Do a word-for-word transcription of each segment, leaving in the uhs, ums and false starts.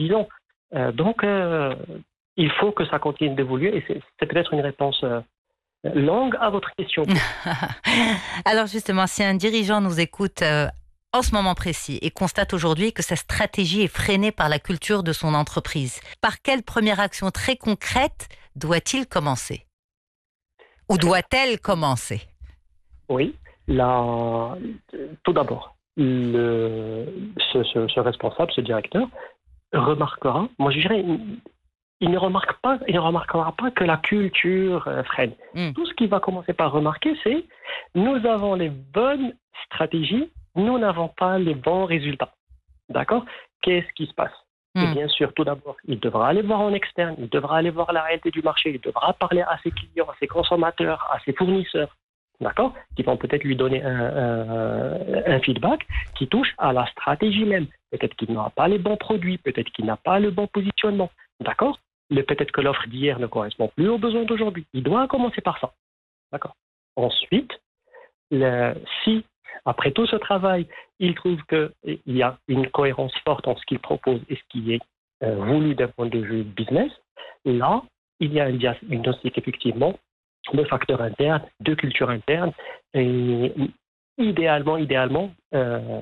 disons. Euh, donc, euh, il faut que ça continue d'évoluer et c'est, c'est peut-être une réponse euh, longue à votre question. Alors justement, si un dirigeant nous écoute euh, en ce moment précis et constate aujourd'hui que sa stratégie est freinée par la culture de son entreprise, par quelle première action très concrète doit-il commencer ? Ou doit-elle commencer ? Oui, la... tout d'abord, le... ce, ce, ce responsable, ce directeur, remarquera, moi je dirais, il ne remarque pas, il ne remarquera pas que la culture euh, freine. Mm. Tout ce qu'il va commencer par remarquer, c'est nous avons les bonnes stratégies, nous n'avons pas les bons résultats. D'accord ? Qu'est-ce qui se passe ? Mm. Et bien sûr, tout d'abord, il devra aller voir en externe, il devra aller voir la réalité du marché, il devra parler à ses clients, à ses consommateurs, à ses fournisseurs. D'accord ? Qui vont peut-être lui donner un, un, un feedback qui touche à la stratégie même. Peut-être qu'il n'aura pas les bons produits, peut-être qu'il n'a pas le bon positionnement. D'accord ? Mais peut-être que l'offre d'hier ne correspond plus aux besoins d'aujourd'hui. Il doit commencer par ça. D'accord ? Ensuite, le, si, après tout ce travail, il trouve qu'il y a une cohérence forte entre ce qu'il propose et ce qui est euh, voulu d'un point de vue business, là, il y a un diagnostic effectivement de facteurs internes, de culture interne, et idéalement, idéalement, euh,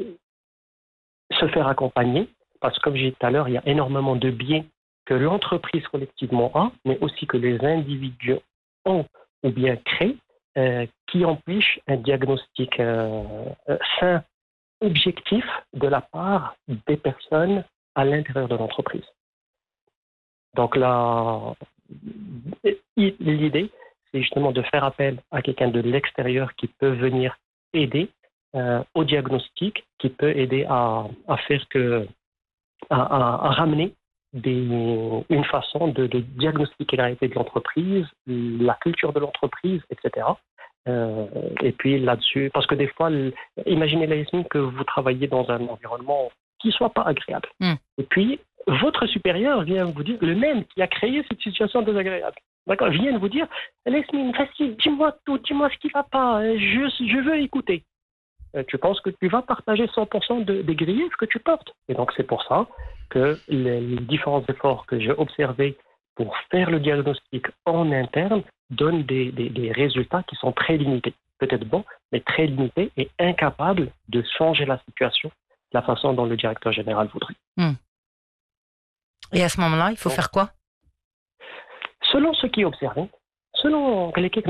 se faire accompagner, parce que comme j'ai dit tout à l'heure, il y a énormément de biais que l'entreprise collectivement a, mais aussi que les individus ont ou bien créent, euh, qui empêchent un diagnostic euh, sain, objectif de la part des personnes à l'intérieur de l'entreprise. Donc là, l'idée, c'est justement de faire appel à quelqu'un de l'extérieur qui peut venir aider euh, au diagnostic, qui peut aider à, à faire que, à, à, à ramener des, une façon de, de diagnostiquer la réalité de l'entreprise, la culture de l'entreprise, et cetera. Euh, et puis là-dessus, parce que des fois, imaginez la Yasmine que vous travaillez dans un environnement qui soit pas agréable. Mm. Et puis, votre supérieur vient vous dire, le même qui a créé cette situation désagréable, d'accord, vient vous dire, Yasmine, vas-y, dis-moi tout, dis-moi ce qui va pas, je, je veux écouter. Euh, tu penses que tu vas partager cent pour cent de, des griefs que tu portes. Et donc, c'est pour ça que les, les différents efforts que j'ai observés pour faire le diagnostic en interne donnent des, des, des résultats qui sont très limités. Peut-être bons, mais très limités et incapables de changer la situation de la façon dont le directeur général voudrait. Mmh. Et à ce moment-là, il faut donc, faire quoi ? Selon ce qui est observé, selon l'équipe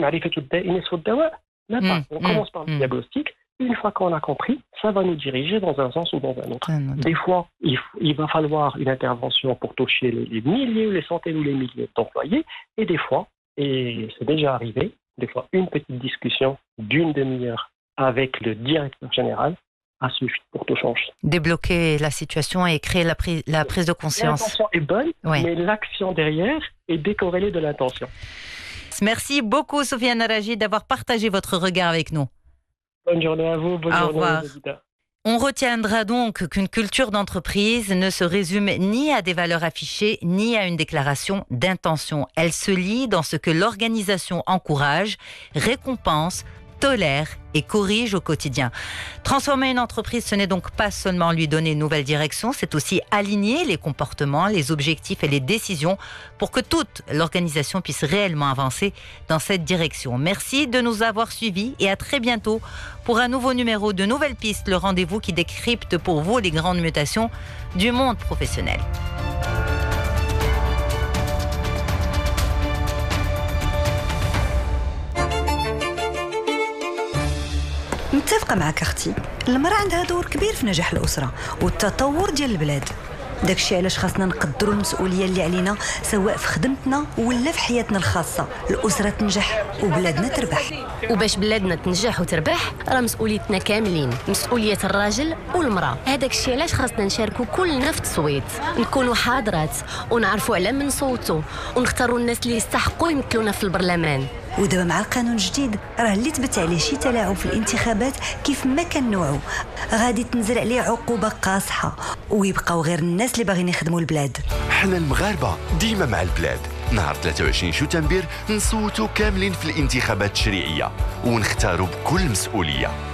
on commence par le mmh. diagnostic. Une fois qu'on a compris, ça va nous diriger dans un sens ou dans un autre. Mmh. Des fois, il, il va falloir une intervention pour toucher les, les milliers, les centaines ou les milliers d'employés. Et des fois, et c'est déjà arrivé, des fois une petite discussion d'une demi-heure avec le directeur général a suffi pour tout changer. Débloquer la situation et créer la, pri- la prise de conscience. L'intention est bonne, oui. Mais l'action derrière est décorrélée de l'intention. Merci beaucoup, Sofiane Araji, d'avoir partagé votre regard avec nous. Bonne journée à vous, bonne Au journée revoir. à vous, auditeurs. On retiendra donc qu'une culture d'entreprise ne se résume ni à des valeurs affichées, ni à une déclaration d'intention. Elle se lie dans ce que l'organisation encourage, récompense, tolère et corrige au quotidien. Transformer une entreprise, ce n'est donc pas seulement lui donner une nouvelle direction, c'est aussi aligner les comportements, les objectifs et les décisions pour que toute l'organisation puisse réellement avancer dans cette direction. Merci de nous avoir suivis et à très bientôt pour un nouveau numéro de Nouvelles Pistes, le rendez-vous qui décrypte pour vous les grandes mutations du monde professionnel. متفقة معك أختي. المرأة عندها دور كبير في نجاح الأسرة والتطور ديال البلاد. داكشي علاش خاصنا نقدروا المسؤولية اللي علينا سواء في خدمتنا ولا في حياتنا الخاصة. الأسرة تنجح وبلادنا تربح. وباش بلادنا تنجح وتربح راه مسؤوليتنا كاملين، مسؤولية الراجل والمرأة. هذاك الشيء علاش خاصنا نشاركوا كلنا في التصويت، نكونوا حاضرات ونعرفوا على من نصوتوا ونختاروا الناس اللي يستحقوا يمثلونا في البرلمان. ودابا مع القانون الجديد راه اللي تبت عليه شي تلاعب في الانتخابات كيف ما كان نوعه غادي تنزل عليه عقوبه قاصحه ويبقاو غير الناس اللي باغيين يخدموا البلاد. حنا المغاربه ديما مع البلاد. نهار ثلاثة وعشرين شتنبر نصوتوا كاملين في الانتخابات التشريعيه ونختاروا بكل مسؤوليه.